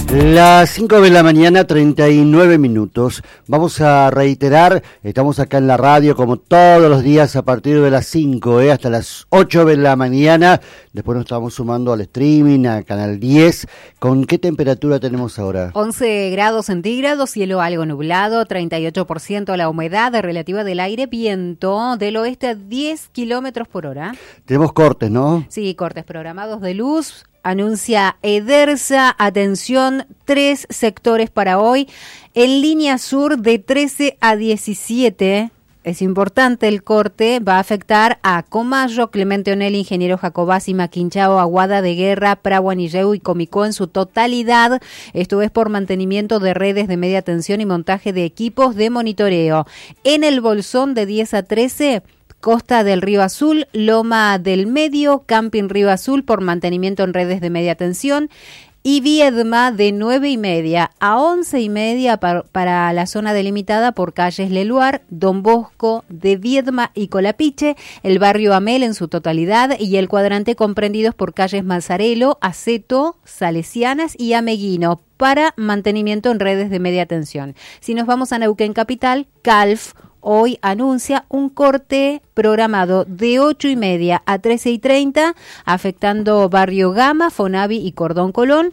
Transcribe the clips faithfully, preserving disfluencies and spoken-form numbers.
Las cinco de la mañana, treinta y nueve minutos. Vamos a reiterar, estamos acá en la radio como todos los días a partir de las cinco, eh, hasta las ocho de la mañana. Después nos estamos sumando al streaming, a Canal diez. ¿Con qué temperatura tenemos ahora? once grados centígrados, cielo algo nublado, treinta y ocho por ciento la humedad relativa del aire, viento del oeste a diez kilómetros por hora. Tenemos cortes, ¿no? Sí, cortes programados de luz. Anuncia Edersa, atención, tres sectores para hoy. En línea sur de trece a diecisiete, es importante el corte, va a afectar a Comayo, Clemente Onel, Ingeniero Jacobasi, Maquinchao, Aguada de Guerra, Praguanilleu y Comicó en su totalidad. Esto es por mantenimiento de redes de media tensión y montaje de equipos de monitoreo. En el Bolsón de diez a trece... Costa del Río Azul, Loma del Medio, Camping Río Azul por mantenimiento en redes de media tensión y Viedma de nueve y media a once y media para, para la zona delimitada por calles Leluar, Don Bosco, de Viedma y Colapiche, el barrio Amel en su totalidad y el cuadrante comprendidos por calles Mazarelo, Aceto, Salesianas y Ameguino para mantenimiento en redes de media tensión. Si nos vamos a Neuquén Capital, Calf hoy anuncia un corte programado de ocho y media a trece y treinta, afectando Barrio Gama, Fonavi y Cordón Colón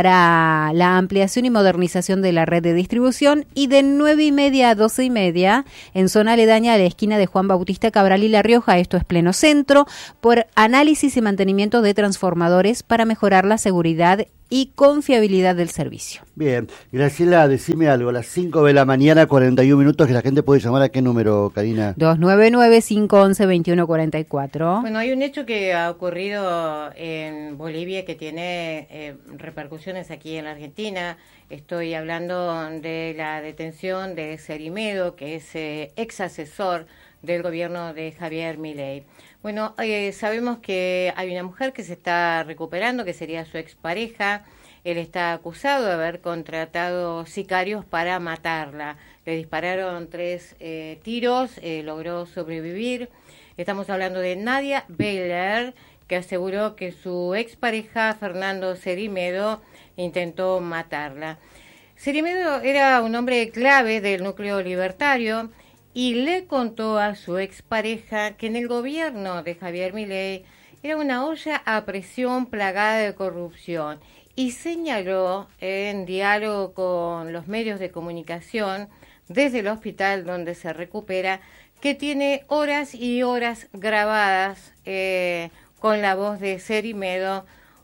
para la ampliación y modernización de la red de distribución, y de nueve y media a doce y media en zona aledaña a la esquina de Juan Bautista Cabral y La Rioja, esto es pleno centro, por análisis y mantenimiento de transformadores para mejorar la seguridad y confiabilidad del servicio. Bien, Graciela, decime algo, a las cinco de la mañana, cuarenta y un minutos, que la gente puede llamar a qué número, Karina. dos nueve nueve, cinco once, veintiuno cuarenta y cuatro. Bueno, hay un hecho que ha ocurrido en Bolivia que tiene eh, repercusiones aquí en la Argentina. Estoy hablando de la detención de Cerimedo, que es eh, ex asesor del gobierno de Javier Milei. Bueno, eh, sabemos que hay una mujer que se está recuperando, que sería su expareja. Él está acusado de haber contratado sicarios para matarla. Le dispararon tres eh, tiros, eh, logró sobrevivir. Estamos hablando de Nadia Beller, que aseguró que su expareja, Fernando Cerimedo, intentó matarla. Cerimedo era un hombre clave del núcleo libertario y le contó a su expareja que en el gobierno de Javier Milei era una olla a presión plagada de corrupción, y señaló en diálogo con los medios de comunicación desde el hospital donde se recupera que tiene horas y horas grabadas eh, con la voz de Cerimedo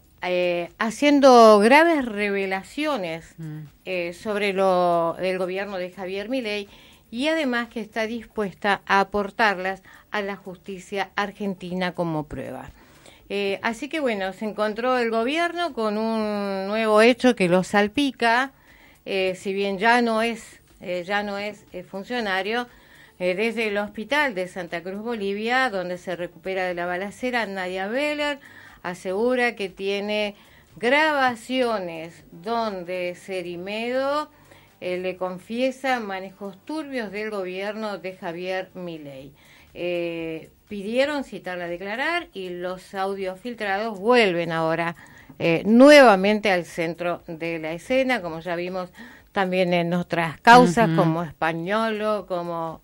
eh, haciendo graves revelaciones eh, sobre lo del gobierno de Javier Milei, y además que está dispuesta a aportarlas a la justicia argentina como prueba. Eh, así que bueno, se encontró el gobierno con un nuevo hecho que lo salpica, eh, si bien ya no es, eh, ya no es eh, funcionario, eh, desde el hospital de Santa Cruz, Bolivia, donde se recupera de la balacera. Nadia Beller asegura que tiene grabaciones donde Cerimedo Eh, le confiesa manejos turbios del gobierno de Javier Milei. Eh, pidieron citarla a declarar y los audios filtrados vuelven ahora eh, nuevamente al centro de la escena, como ya vimos también en otras causas, uh-huh. como Españolo, como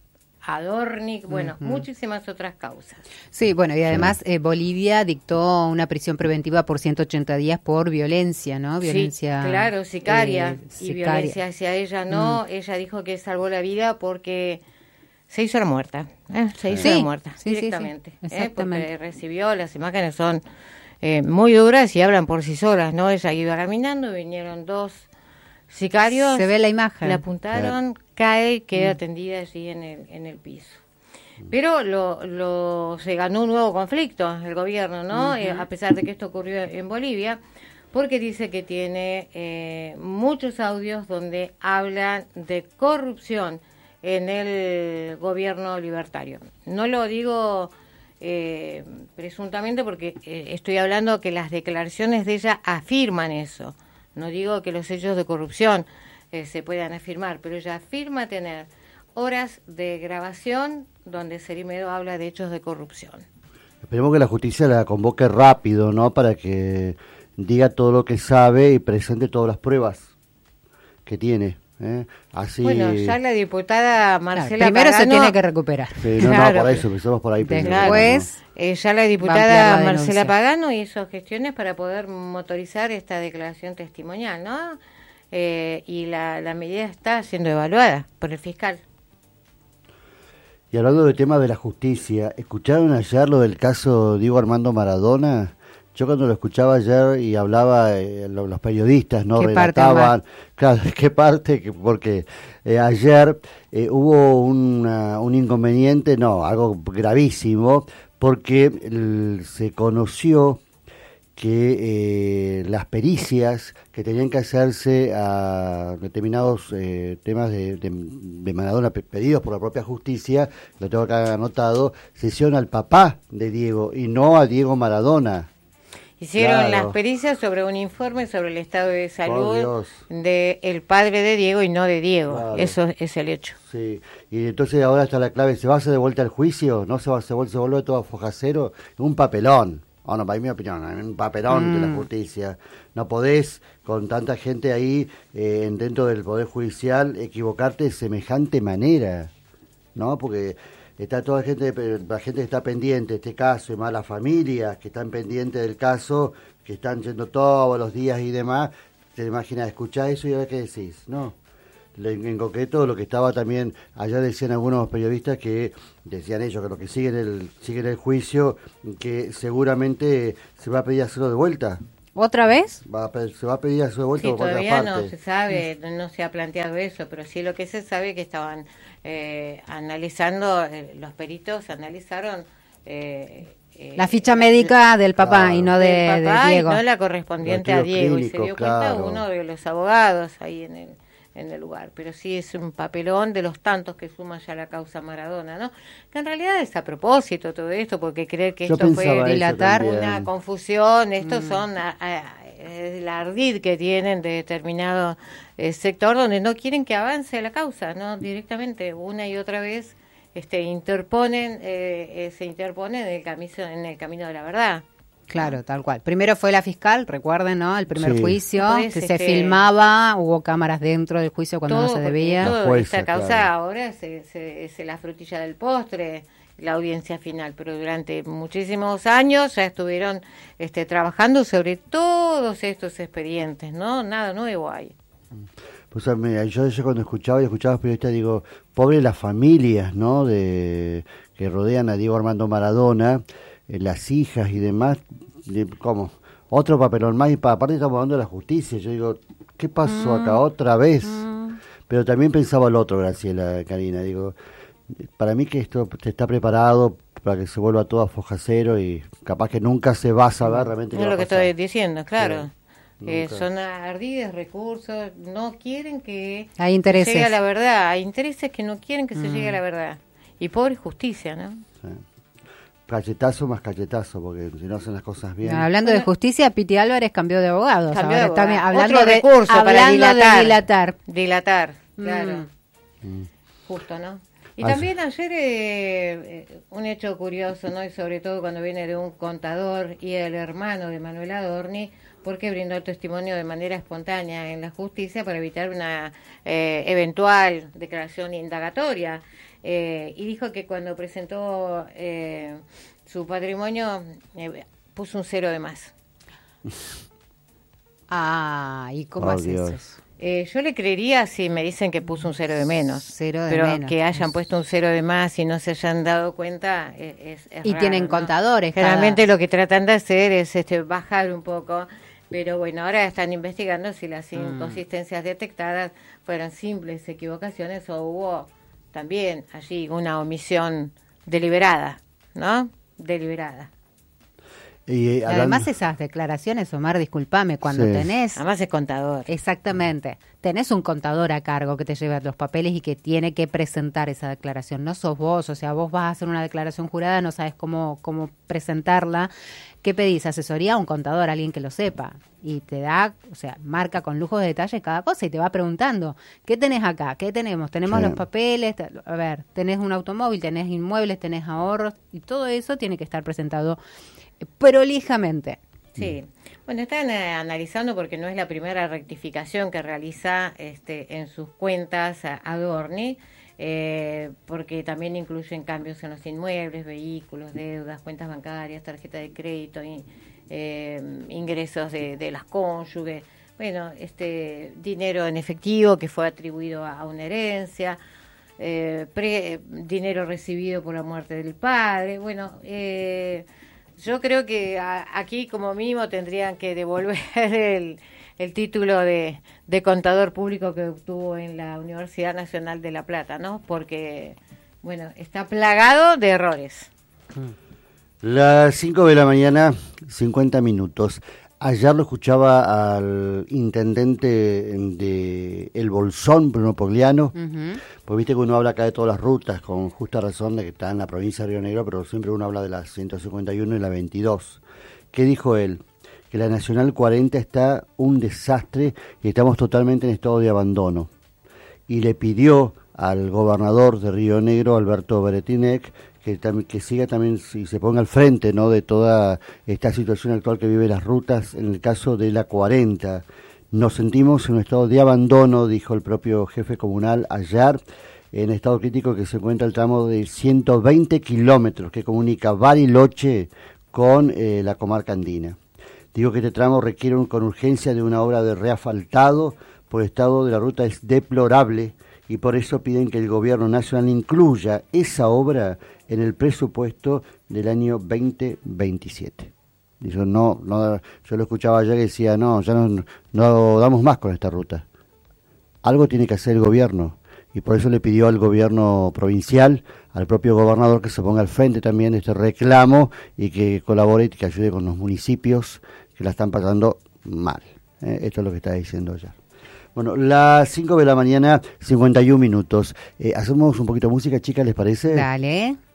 Adornik, bueno, uh-huh. muchísimas otras causas. Sí, bueno, y además eh, Bolivia dictó una prisión preventiva por ciento ochenta días por violencia, ¿no? Violencia. Sí, claro, sicaria, eh, y sicaria. violencia hacia ella, no. Mm. Ella dijo que salvó la vida porque se hizo la muerta, ¿eh? se hizo sí, la muerta sí, directamente, sí, sí. ¿eh? Porque recibió, las imágenes son eh, muy duras y hablan por sí solas, ¿no? Ella iba caminando, vinieron dos sicarios, se ve la imagen, la apuntaron, claro. Cae y queda mm. tendida allí en el en el piso. Pero lo, lo se ganó un nuevo conflicto el gobierno, ¿no? Uh-huh. eh, a pesar de que esto ocurrió en Bolivia, porque dice que tiene eh, muchos audios donde hablan de corrupción en el gobierno libertario. No lo digo eh, presuntamente porque eh, estoy hablando que las declaraciones de ella afirman eso. No digo que los hechos de corrupción eh, se puedan afirmar, pero ella afirma tener horas de grabación donde Cerimedo habla de hechos de corrupción. Esperemos que la justicia la convoque rápido, ¿no? Para que diga todo lo que sabe y presente todas las pruebas que tiene. ¿eh? Así. Bueno, ya la diputada Marcela claro, primero Pagano, se tiene que recuperar. Sí, no, Claro. no, por eso, empezamos por ahí. primero, Después, ¿no? eh, ya la Va a diputada ampliar la Marcela denuncia. Pagano hizo gestiones para poder motorizar esta declaración testimonial, ¿no? Eh, y la, la medida está siendo evaluada por el fiscal. Y hablando del tema de la justicia, ¿escucharon ayer lo del caso Diego Armando Maradona? Yo cuando lo escuchaba ayer y hablaba, eh, lo- los periodistas no ¿Qué parte, relataban, claro, ¿qué parte? Que- Porque eh, ayer eh, hubo una- un inconveniente, no, algo gravísimo, porque el- se conoció que eh, las pericias que tenían que hacerse a determinados eh, temas de, de, de Maradona pe- pedidos por la propia justicia, lo tengo acá anotado, se hicieron al papá de Diego y no a Diego Maradona. Hicieron Claro. las pericias sobre un informe sobre el estado de Por salud Dios. del padre de Diego y no de Diego. Claro. Eso es el hecho. Sí, y entonces ahora está la clave, ¿se va a hacer de vuelta al juicio? ¿No se va se vuelve, se vuelve todo a fojacero? Un papelón. Oh, no, para mi opinión, un papelón de la justicia. No podés, con tanta gente ahí eh, dentro del Poder Judicial, equivocarte de semejante manera, ¿no? Porque está toda la gente, la gente que está pendiente de este caso, y más las familias que están pendientes del caso, que están yendo todos los días y demás. Te imaginas, escuchás eso y a ver qué decís, ¿no? En, en concreto, lo que estaba también, allá decían algunos periodistas que, decían ellos, que los que siguen el, siguen el juicio, que seguramente se va a pedir hacerlo de vuelta. ¿otra vez? Va a, pe- se va a pedir hacerlo de vuelta Sí, por otra todavía parte. no se sabe, no se ha planteado eso, pero sí lo que se sabe que estaban eh, analizando, eh, los peritos analizaron eh, eh, La ficha médica del papá claro. y no de, del papá de y Diego. no la correspondiente Los a Diego, y se clínicos, dio cuenta claro. uno de los abogados ahí en el en el lugar, pero sí es un papelón de los tantos que suma ya la causa Maradona, ¿no? Que en realidad es a propósito todo esto, porque creer que Yo esto fue pensaba eso dilatar también. una confusión, estos Mm. son a- a- el ardid que tienen de determinado eh, sector donde no quieren que avance la causa, ¿no? Directamente, una y otra vez este interponen, eh, eh, se interponen en el camino, en el camino de la verdad. Claro, tal cual. Primero fue la fiscal, recuerden, ¿no? El primer Sí. juicio, Después, que se este, filmaba, hubo cámaras dentro del juicio cuando no se porque debía. todo La jueza, esta causa claro. ahora es, es- es la frutilla del postre, la audiencia final, pero durante muchísimos años ya estuvieron este, trabajando sobre todos estos expedientes, ¿no? Nada nuevo hay. Pues a mí, yo, yo cuando escuchaba y escuchaba a los periodistas digo, pobre las familias, ¿no? De que rodean a Diego Armando Maradona, eh, las hijas y demás, de, ¿cómo? Otro papelón más y pa, aparte estamos hablando de la justicia. Yo digo, ¿qué pasó acá otra vez? Pero también pensaba el otro, Graciela, Karina, digo, para mí que esto está preparado para que se vuelva todo a fojacero y capaz que nunca se va a saber realmente qué Es va lo a que pasar. estoy diciendo, claro. Sí, Eh, nunca. son ardides recursos, no quieren que Hay intereses. llegue a la verdad, hay intereses que no quieren que se llegue Mm. a la verdad. Y pobre justicia, ¿no? Sí. Cachetazo más cachetazo, porque si no hacen las cosas bien. Hablando de justicia, Piti Álvarez cambió de abogados. Cambió Ahora de está abogado. hablando Otro de, recurso para hablando dilatar. de dilatar. Dilatar, Mm. claro. Mm. Justo, ¿no? Y Así- también ayer eh, eh, un hecho curioso, ¿no? Y sobre todo cuando viene de un contador y el hermano de Manuel Adorni, porque brindó el testimonio de manera espontánea en la justicia para evitar una eh, eventual declaración indagatoria. Eh, y dijo que cuando presentó eh, su patrimonio eh, puso un cero de más. Ah, ¿y cómo Oh, haces Dios. eso? Eh, yo le creería si me dicen que puso un cero de menos. Cero de pero menos. que hayan puesto un cero de más y no se hayan dado cuenta eh, es, es Y raro, tienen ¿no? contadores cada- Generalmente lo que tratan de hacer es este bajar un poco, pero bueno, ahora están investigando si las inconsistencias detectadas fueron simples equivocaciones o hubo también allí una omisión deliberada, ¿no? Deliberada. Y, eh, Y hablando- además esas declaraciones, Omar, discúlpame, cuando Sí. tenés... Además es contador. Exactamente. Tenés un contador a cargo que te lleva los papeles y que tiene que presentar esa declaración. No sos vos, o sea, vos vas a hacer una declaración jurada, no sabes cómo, cómo presentarla. ¿Qué pedís? Asesoría a un contador, alguien que lo sepa. Y te da, o sea, marca con lujo de detalle cada cosa y te va preguntando, ¿qué tenés acá? ¿Qué tenemos? Tenemos Sí. los papeles, te- a ver, tenés un automóvil, tenés inmuebles, tenés ahorros y todo eso tiene que estar presentado prolijamente. Sí, bueno, están eh, analizando porque no es la primera rectificación que realiza este, en sus cuentas a Adorni, eh, porque también incluyen cambios en los inmuebles, vehículos, deudas, cuentas bancarias, tarjeta de crédito, y, eh, ingresos de, de las cónyuges, bueno, este dinero en efectivo que fue atribuido a, a una herencia, eh, pre, dinero recibido por la muerte del padre, bueno, eh, yo creo que a, aquí como mínimo tendrían que devolver el, el título de, de contador público que obtuvo en la Universidad Nacional de La Plata, ¿no? Porque, bueno, está plagado de errores. Las cinco de la mañana, cincuenta minutos. Ayer lo escuchaba al intendente de El Bolsón, Bruno Pogliano, uh-huh. Pues viste que uno habla acá de todas las rutas, con justa razón de que está en la provincia de Río Negro, pero siempre uno habla de la ciento cincuenta y uno y la veintidós. ¿Qué dijo él? Que la Nacional cuarenta está un desastre y estamos totalmente en estado de abandono. Y le pidió al gobernador de Río Negro, Alberto Beretinec, que, que siga también y se ponga al frente, ¿no?, de toda esta situación actual que vive las rutas en el caso de la cuarenta. Nos sentimos en un estado de abandono, dijo el propio jefe comunal ayer, en estado crítico que se encuentra el tramo de ciento veinte kilómetros que comunica Bariloche con eh, la comarca andina. Digo que este tramo requiere un, con urgencia de una obra de reasfaltado, por el estado de la ruta es deplorable, y por eso piden que el gobierno nacional incluya esa obra en el presupuesto del año veinte veintisiete. Dijo, no, no, yo lo escuchaba ayer que decía, no, ya no, no damos más con esta ruta. Algo tiene que hacer el gobierno, y por eso le pidió al gobierno provincial, al propio gobernador, que se ponga al frente también de este reclamo y que colabore y que ayude con los municipios que la están pasando mal. Eh, esto es lo que está diciendo ayer. Bueno, las cinco de la mañana, cincuenta y un minutos. Eh, ¿Hacemos un poquito de música, chicas, les parece? Dale.